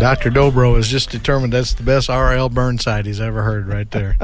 Dr. Dobro is just determined that's the best R.L. Burnside he's ever heard right there.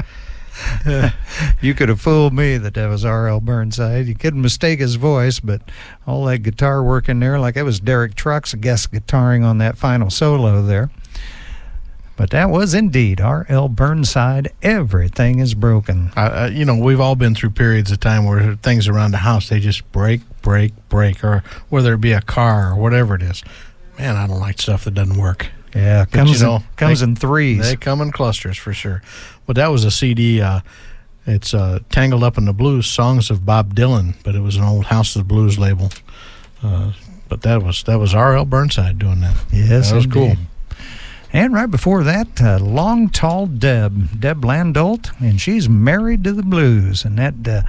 You could have fooled me that was R.L. Burnside. You couldn't mistake his voice, but all that guitar work in there, like it was Derek Trucks guest guitaring on that final solo there. But that was indeed R.L. Burnside, Everything is Broken. We've all been through periods of time where things around the house, they just break, or whether it be a car or whatever it is. Man, I don't like stuff that doesn't work. Yeah, comes in threes. They come in clusters for sure. But that was a CD. It's Tangled Up in the Blues, Songs of Bob Dylan, but it was an old House of the Blues label. But that was R.L. Burnside doing that. Yes, that was indeed. Cool. And right before that, Long Tall Deb Landolt, and she's Married to the Blues. And that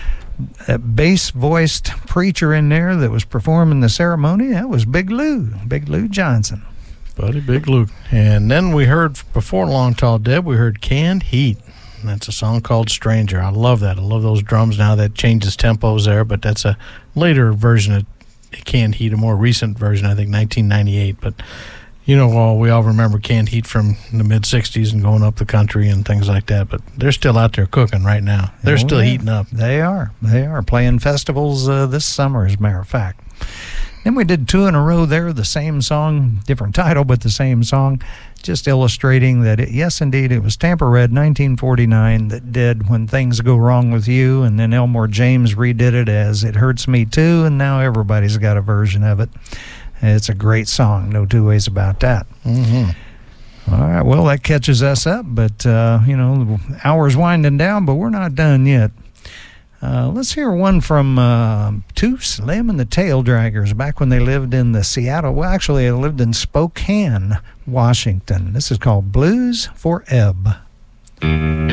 bass-voiced preacher in there that was performing the ceremony, that was Big Lou Johnson. Buddy Big Lou. And then we heard, before Long Tall Deb, we heard Canned Heat. And that's a song called Stranger. I love that. I love those drums now. That changes tempos there, but that's a later version of Canned Heat, a more recent version, I think 1998. But we all remember Canned Heat from the mid-'60s and going up the country and things like that. But they're still out there cooking right now. They're still heating up. They are playing festivals this summer, as a matter of fact. Then we did 2 in a row there, the same song, different title, but the same song, just illustrating that, yes, indeed, it was Tampa Red, 1949, that did When Things Go Wrong With You, and then Elmore James redid it as It Hurts Me Too, and now everybody's got a version of it. It's a great song, no two ways about that. Mm-hmm. All right, well, that catches us up, but, the hour's winding down, but we're not done yet. Let's hear one from Too Slim and the Tail Draggers back when they lived in Seattle. Well, actually, they lived in Spokane, Washington. This is called Blues for Ebb.